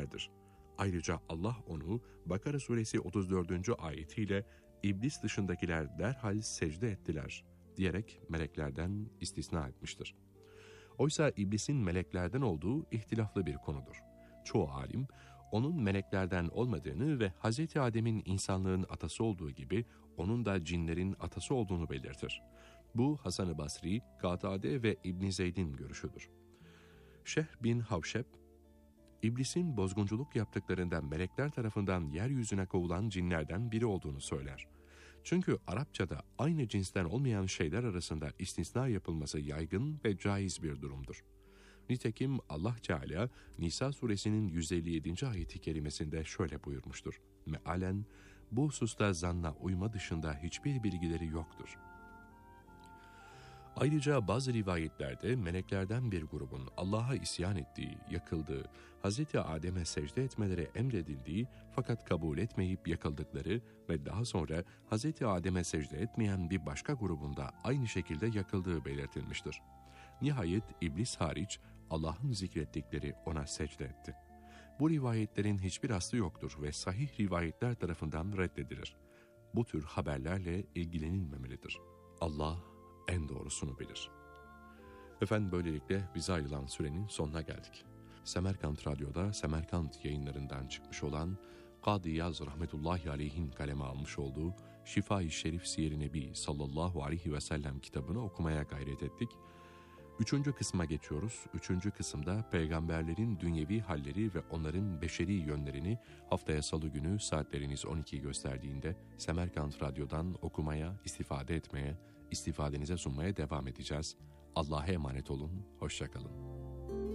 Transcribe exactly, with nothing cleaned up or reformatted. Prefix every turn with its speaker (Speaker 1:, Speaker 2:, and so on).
Speaker 1: peygamberdir. Ayrıca Allah onu Bakara suresi otuz dördüncü ayetiyle iblis dışındakiler derhal secde ettiler diyerek meleklerden istisna etmiştir. Oysa iblisin meleklerden olduğu ihtilaflı bir konudur. Çoğu alim onun meleklerden olmadığını ve Hazreti Adem'in insanlığın atası olduğu gibi onun da cinlerin atası olduğunu belirtir. Bu Hasan-ı Basri, Katade ve İbn Zeyd'in görüşüdür. Şehr bin Havşeb, İblisin bozgunculuk yaptıklarından melekler tarafından yeryüzüne kovulan cinlerden biri olduğunu söyler. Çünkü Arapçada aynı cinsten olmayan şeyler arasında istisna yapılması yaygın ve caiz bir durumdur. Nitekim Allah Teala Nisa suresinin yüz elli yedinci ayeti kerimesinde şöyle buyurmuştur. Mealen, bu hususta zanna uyma dışında hiçbir bilgileri yoktur. Ayrıca bazı rivayetlerde meleklerden bir grubun Allah'a isyan ettiği, yakıldığı, Hazreti Adem'e secde etmeleri emredildiği fakat kabul etmeyip yakıldıkları ve daha sonra Hazreti Adem'e secde etmeyen bir başka grubunda aynı şekilde yakıldığı belirtilmiştir. Nihayet iblis hariç Allah'ın zikrettikleri ona secde etti. Bu rivayetlerin hiçbir aslı yoktur ve sahih rivayetler tarafından reddedilir. Bu tür haberlerle ilgilenilmemelidir. Allah en doğrusunu bilir. Efendim, böylelikle bize ayrılan sürenin sonuna geldik. Semerkant Radyo'da Semerkant yayınlarından çıkmış olan Kadı İyaz rahmetullahi aleyhin kaleme almış olduğu Şifa-i Şerif Siyer-i Nebi sallallahu aleyhi ve sellem kitabını okumaya gayret ettik. Üçüncü kısma geçiyoruz. Üçüncü kısımda peygamberlerin dünyevi halleri ve onların beşeri yönlerini haftaya salı günü saatleriniz on ikiyi gösterdiğinde Semerkant Radyo'dan okumaya, istifade etmeye, istifadenize sunmaya devam edeceğiz. Allah'a emanet olun, hoşça kalın.